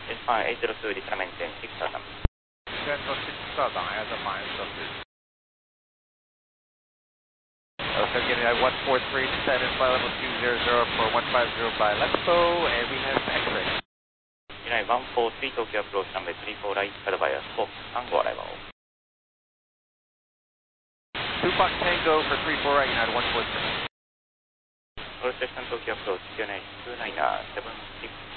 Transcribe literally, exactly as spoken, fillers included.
エスワンエイトゼロツー Lisa maintain six thousand. Central six thousand, as a minus of this. Okay, getting at one four three, descend in flight level two zero zero for one five zero by Lexpo, and we have X-ray. United one four three Tokyo approach runway three four right, followed by a scope and go arrival. two Fox Tango for three four right, United one four three. All station Tokyo approach, United two nine seven six.